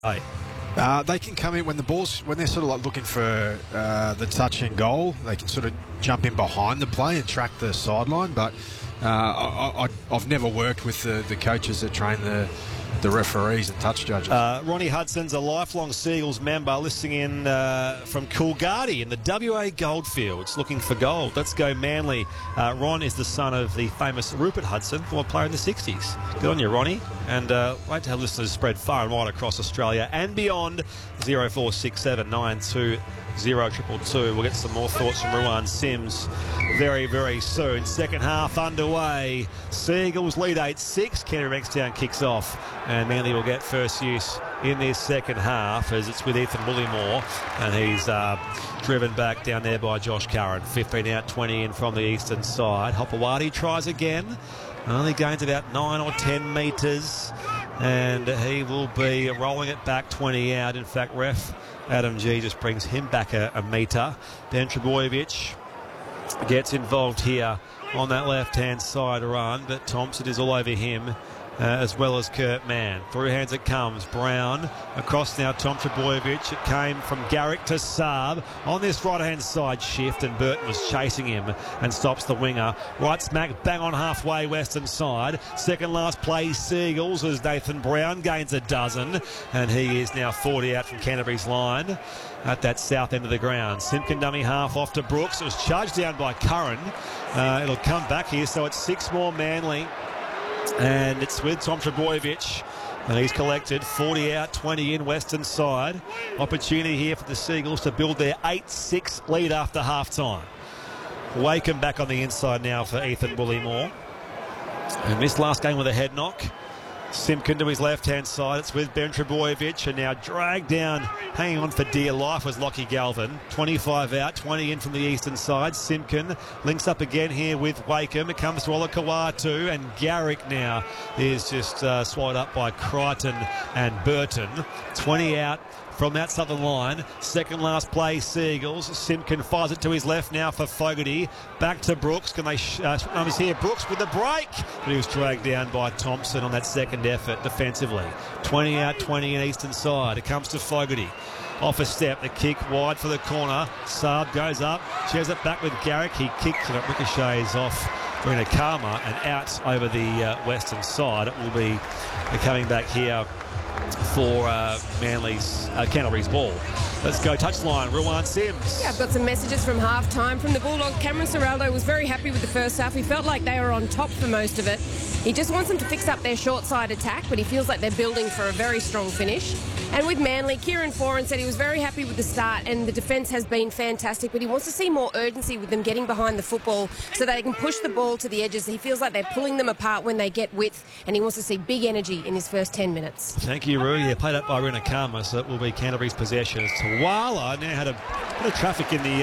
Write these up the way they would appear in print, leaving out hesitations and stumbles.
Hey. They can come in when they're sort of like looking for the touch and goal. They can sort of jump in behind the play and track the sideline. But I've never worked with the coaches that train the referees and touch judges. Ronnie Hudson's a lifelong Seagulls member, listening in from Coolgardie in the WA Goldfields, looking for gold. Let's go Manly. Ron is the son of the famous Rupert Hudson, former player in the 60s. Good on you, Ronnie. And great to have listeners spread far and wide across Australia and beyond. 0467 920 222. We'll get some more thoughts from Ruan Sims very, very soon. Second half underway. Seagulls lead 8-6. Canterbury Bankstown kicks off. And Manly will get first use in this second half as it's with Ethan Bullimore. And he's driven back down there by Josh Curran. 15 out, 20 in from the eastern side. Hopewadi tries again. Only gains about 9 or 10 metres. And he will be rolling it back 20 out. In fact, ref Adam G just brings him back a metre. Ben Trebojevic gets involved here on that left-hand side run, but Thompson is all over him, as well as Kurt Mann. Through hands it comes. Brown across now. Tom Trebojevic. It came from Garrick to Saab on this right-hand side shift, and Burton was chasing him and stops the winger. Right smack bang on halfway western side. Second last play Seagulls as Nathan Brown gains a dozen, and he is now 40 out from Canterbury's line at that south end of the ground. Simpkin dummy half off to Brooks. It was charged down by Curran. It'll come back here, so it's 6 more Manly. And it's with Tom Trebojevic, and he's collected 40 out, 20 in western side. Opportunity here for the Seagulls to build their 8-6 lead after half-time. Wakeham back on the inside now for Ethan Bullimore. And missed last game with a head knock. Simpkin to his left-hand side. It's with Ben Trebojevic, and now dragged down, hanging on for dear life, was Lockie Galvin. 25 out, 20 in from the eastern side. Simpkin links up again here with Wakeham. It comes to Olakau'atu, and Garrick now is just swallowed up by Crichton and Burton. 20 out from that southern line. Second last play Seagulls. Simpkin fires it to his left now for Fogarty. Back to Brooks. Can they numbers here? Brooks with the break, but he was dragged down by Thompson on that second effort defensively. 20 out, 20 in eastern side. It comes to Fogarty. Off a step, the kick wide for the corner. Saab goes up, shares it back with Garrick. He kicks and it ricochets off Brina Karma and out over the western side. It will be coming back here for Canterbury's ball. Let's go touchline. Ruan Sims. Yeah, I've got some messages from half-time from the Bulldogs. Cameron Ciraldo was very happy with the first half. He felt like they were on top for most of it. He just wants them to fix up their short side attack, but he feels like they're building for a very strong finish. And with Manly, Kieran Foran said he was very happy with the start and the defence has been fantastic, but he wants to see more urgency with them getting behind the football so they can push the ball to the edges. He feels like they're pulling them apart when they get width, and he wants to see big energy in his first 10 minutes. Thank you, Roo. Yeah, played up by Brina Karma, so it will be Canterbury's possession. Tawala now had a bit of traffic in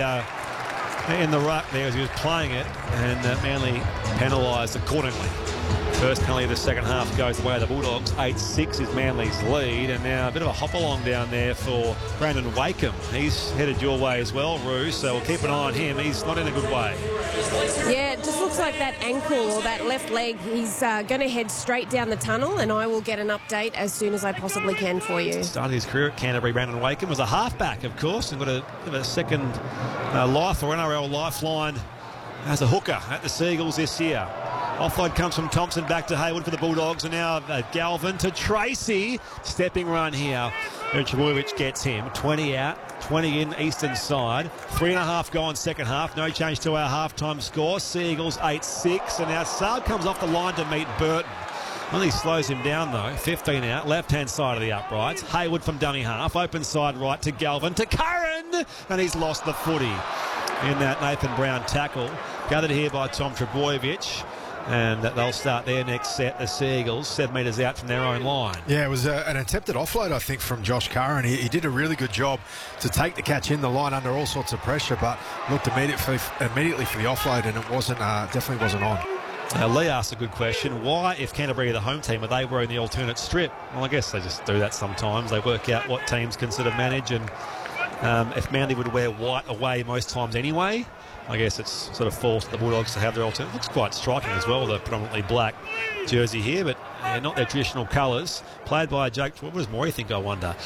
the ruck there as he was playing it, and Manly penalised accordingly. First penalty of the second half goes the way of the Bulldogs. 8-6 is Manly's lead, and now a bit of a hop-along down there for Brandon Wakeham. He's headed your way as well, Roo, so we'll keep an eye on him. He's not in a good way. Yeah, it just looks like that ankle or that left leg. He's going to head straight down the tunnel, and I will get an update as soon as I possibly can for you. Started his career at Canterbury, Brandon Wakeham was a halfback, of course, and got a second life or NRL lifeline as a hooker at the Seagulls this year. Offload comes from Thompson back to Hayward for the Bulldogs, and now Galvin to Tracy. Stepping run here. Trebojevic gets him. 20 out, 20 in eastern side. 3.5 gone second half. No change to our halftime score. Seagulls 8-6, and now Saab comes off the line to meet Burton. Only slows him down though. 15 out, left-hand side of the uprights. Hayward from dummy half. Open side right to Galvin to Curran, and he's lost the footy in that Nathan Brown tackle. Gathered here by Tom Trebojevic. And they'll start their next set, the Seagulls, 7 metres out from their own line. Yeah, it was an attempted offload, I think, from Josh Curran. He did a really good job to take the catch in the line under all sorts of pressure, but looked immediately for the offload, and it wasn't definitely wasn't on. Now, Lee asked a good question. Why, if Canterbury are the home team, are they wearing the alternate strip? Well, I guess they just do that sometimes. They work out what teams can sort of manage, and if Manly would wear white away most times anyway, I guess it's sort of false to the Bulldogs to have their alternate. Looks quite striking as well, the predominantly black jersey here, but not their traditional colours. Played by Jake. What does Morey think, I wonder?